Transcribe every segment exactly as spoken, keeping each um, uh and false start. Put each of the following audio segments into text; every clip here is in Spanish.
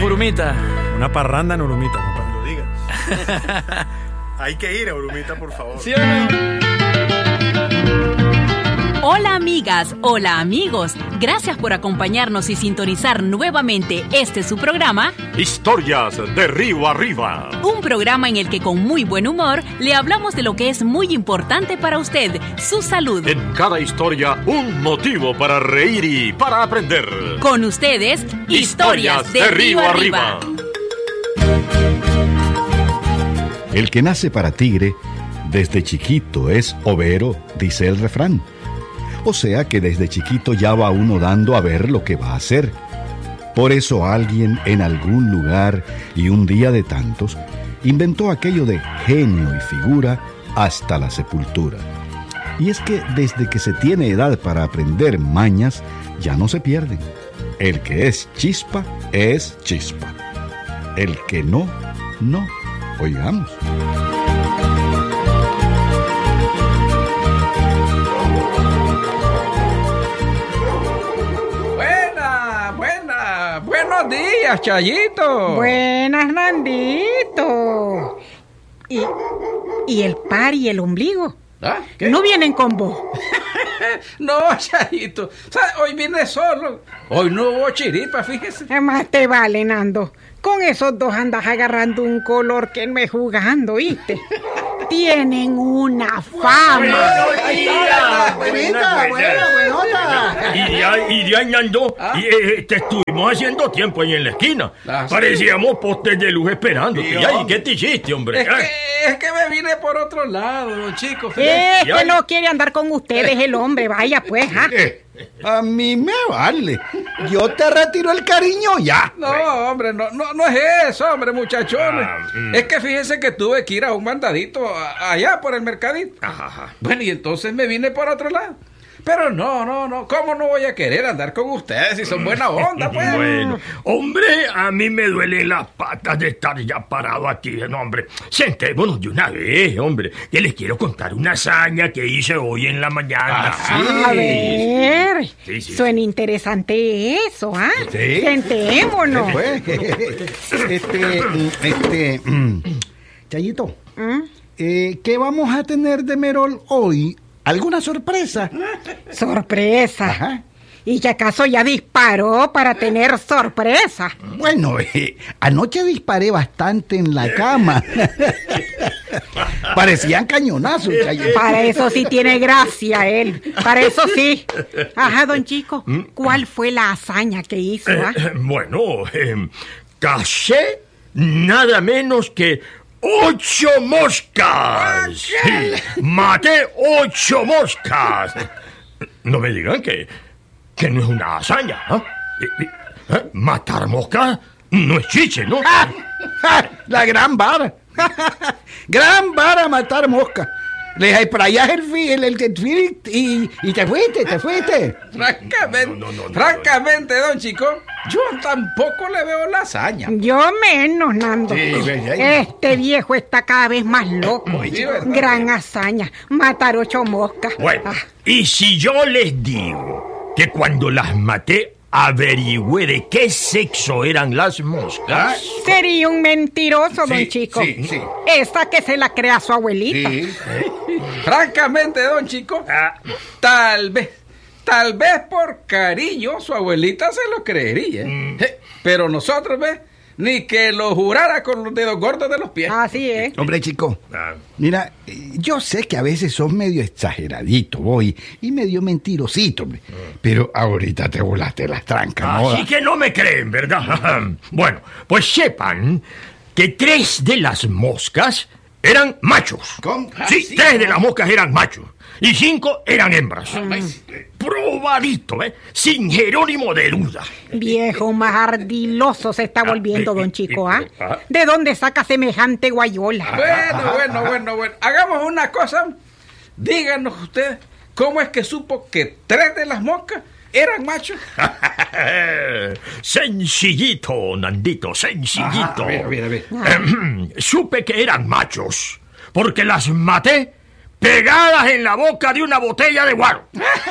Urumita. Una parranda en Urumita, compadre. No lo digas. Hay que ir a Urumita, por favor. ¿Sí o no? Hola amigas, hola amigos. Gracias por acompañarnos y sintonizar nuevamente este su programa Historias de Río Arriba. Un programa en el que con muy buen humor le hablamos de lo que es muy importante para usted, su salud. En cada historia un motivo para reír y para aprender. Con ustedes, Historias, de, de Río Arriba. El que nace para tigre, desde chiquito es overo, dice el refrán. O sea que desde chiquito ya va uno dando a ver lo que va a hacer. Por eso alguien en algún lugar y un día de tantos inventó aquello de genio y figura hasta la sepultura. Y es que desde que se tiene edad para aprender mañas, ya no se pierden. El que es chispa, es chispa. El que no, no. Oigamos. Buenos días, Chayito. Buenas, Nandito. ¿Y, y el par y el ombligo? ¿Ah? ¿Qué? ¿No vienen con vos? No, Chayito. O sea, hoy vine solo. Hoy no hubo chiripa, fíjese. Más te vale, Nando. Con esos dos andas agarrando un color que no es jugando, ¿viste? Tienen una fama. Buenita, buena, buenota. Y de ahí, y de ahí ando, ¿Ah? y eh, te estuvimos haciendo tiempo ahí en la esquina. ¿Ah, sí? Parecíamos postes de luz esperándote. Sí, Y ahí, hombre. ¿qué te hiciste, hombre? Es que, es que me vine por otro lado, don Chico. Es fíjate. que no quiere andar con ustedes el hombre, vaya pues, ¿ah? A mí me vale. Yo te retiro el cariño ya. No, hombre, no, no, no es eso, hombre, muchachones. Ah, mm. Es que fíjense que tuve que ir a un mandadito a- allá por el mercadito. Ajá, ajá. Bueno, y entonces me vine por otro lado. Pero no, no, no, ¿cómo no voy a querer andar con ustedes si son buena onda, pues? Bueno, hombre, a mí me duelen las patas de estar ya parado aquí, no, hombre. Sentémonos de una vez, hombre, que les quiero contar una hazaña que hice hoy en la mañana. A ver, Sí, sí. suena interesante eso, ¿ah? Sí. Sentémonos. Pues, este, este, mm, Chayito, ¿Mm? eh, ¿qué vamos a tener de Merol hoy? ¿Alguna sorpresa? Sorpresa. Ajá. ¿Y que acaso ya disparó para tener sorpresa? Bueno, eh, anoche disparé bastante en la cama. Parecían cañonazos, Chayito. Para eso sí tiene gracia él. Para eso sí. Ajá, don Chico, ¿cuál fue la hazaña que hizo? Eh, ah? eh, bueno, eh, cacé nada menos que ocho moscas. Sí, maté ocho moscas. No me digan que, que no es una hazaña. ¿Ah? Eh, eh, Matar moscas no es chiche, ¿no? ¡Ja! ¡Ja! La gran vara. Gran vara matar mosca. Le sprayas el fi- el, el, el fi- y, y te fuiste, te fuiste. Francamente, No, no, no, no, francamente, don Chico, yo tampoco le veo la hazaña. Yo menos, Nando. Sí, ve, ahí. Este viejo está cada vez más loco. Sí, ¿verdad? Gran hazaña, matar ocho moscas. Bueno, Ah, y si yo les digo que cuando las maté averigüé de qué sexo eran las moscas. sería un mentiroso, don Sí, Chico. sí, sí. Esa que se la crea su abuelita. Francamente, don Chico, Ah, tal vez, tal vez por cariño su abuelita se lo creería. Mm. Eh, Pero nosotros, ¿ves? Ni que lo jurara con los dedos gordos de los pies. Así es. Hombre, chico, ah, mira, eh, yo sé que a veces sos medio exageradito, voy, y medio mentirosito, hombre. Pero ahorita te volaste las trancas, ¿no? Así que no me creen, ¿verdad? Bueno, pues sepan que tres de las moscas eran machos. ¿Cómo? Sí, tres de las moscas eran machos. Y cinco eran hembras. Probadito, ¿eh? Sin Jerónimo de duda. Viejo más ardiloso se está volviendo, don Chico, ¿ah? ¿De dónde saca semejante guayola? Bueno, bueno, bueno, bueno. Hagamos una cosa. Díganos ustedes, ¿cómo es que supo que tres de las moscas eran machos? Sencillito, Nandito, sencillito. Ajá, a ver, a ver, a ver. Ehem, Supe que eran machos, porque las maté pegadas en la boca de una botella de guaro.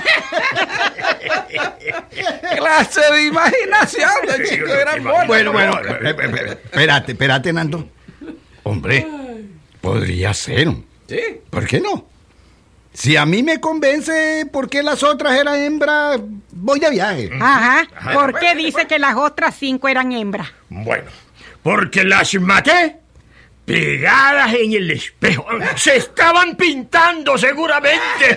Clase de imaginación, don Chico, eran bolas. Bueno, bueno, eh, eh, eh, espérate, espérate, Nando. Hombre, podría ser. Sí. ¿Por qué no? Si a mí me convence por qué las otras eran hembras, voy de viaje. Ajá. ¿Por qué dice que las otras cinco eran hembras? Bueno, porque las maté pegadas en el espejo. Se estaban pintando seguramente.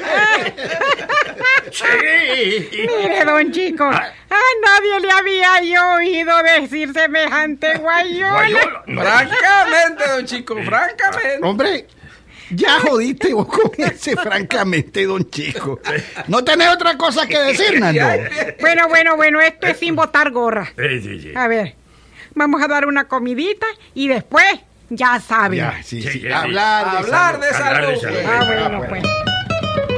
Sí. Mire, don Chico, a nadie le había yo oído decir semejante guayola. Guayola. No. Francamente, don Chico, francamente. Hombre, ya jodiste vos con ese, francamente, don Chico. ¿No tenés otra cosa que decir, Nando? Bueno, bueno, bueno, esto es sin botar gorra. Sí, sí, sí. A ver, vamos a dar una comidita y después, ya saben. Ya, sí, Sí, sí. sí, sí. Hablar de Hablar de Hablar de salud. salud. Ah, bueno, pues.